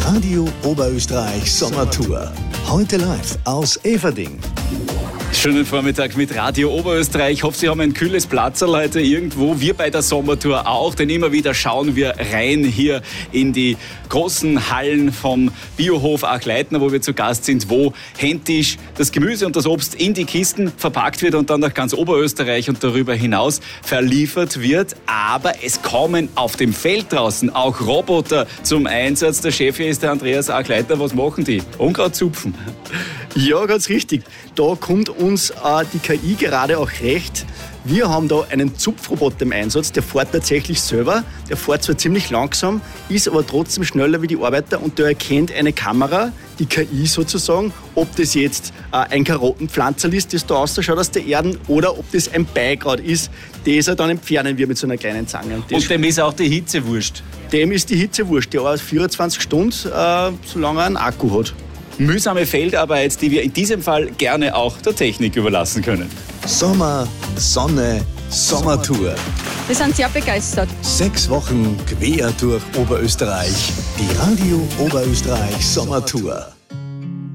Radio Oberösterreich Sommertour. Heute live aus Everding. Schönen Vormittag mit Radio Oberösterreich. Ich hoffe, Sie haben ein kühles Platzerl heute irgendwo. Wir bei der Sommertour auch, denn immer wieder schauen wir rein hier in die großen Hallen vom Biohof Achleitner, wo wir zu Gast sind, wo händisch das Gemüse und das Obst in die Kisten verpackt wird und dann nach ganz Oberösterreich und darüber hinaus verliefert wird. Aber es kommen auf dem Feld draußen auch Roboter zum Einsatz. Der Chef hier ist der Andreas Achleitner. Was machen die? Unkraut zupfen. Ja, ganz richtig. Da kommt uns die KI gerade auch recht. Wir haben da einen Zupfroboter im Einsatz, der fährt tatsächlich selber. Der fährt zwar ziemlich langsam, ist aber trotzdem schneller wie die Arbeiter und der erkennt eine Kamera, die KI sozusagen, ob das jetzt ein Karottenpflanzerl ist, das da ausschaut aus der Erde, oder ob das ein Beigrad ist, das er dann entfernen wir mit so einer kleinen Zange. Und dem ist auch die Hitze wurscht? Dem ist die Hitze wurscht, der arbeitet 24 Stunden, solange er einen Akku hat. Mühsame Feldarbeit, die wir in diesem Fall gerne auch der Technik überlassen können. Sommer, Sonne, Sommertour. Wir sind sehr begeistert. 6 Wochen quer durch Oberösterreich. Die Radio Oberösterreich Sommertour.